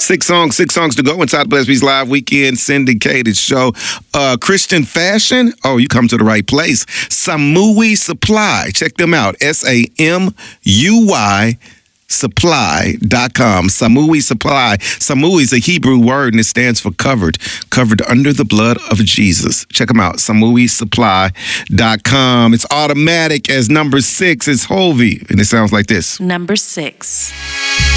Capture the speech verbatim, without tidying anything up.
Six songs, six songs to go inside Bless Be's Live Weekend syndicated show. Uh, Christian Fashion. Oh, you come to the right place. Samui Supply. Check them out. S A M U Y supply dot com. Samui Supply. Samui is a Hebrew word and it stands for covered. Covered under the blood of Jesus. Check them out. Samui Supply dot com. It's automatic as number six is Hovey. And it sounds like this. Number six.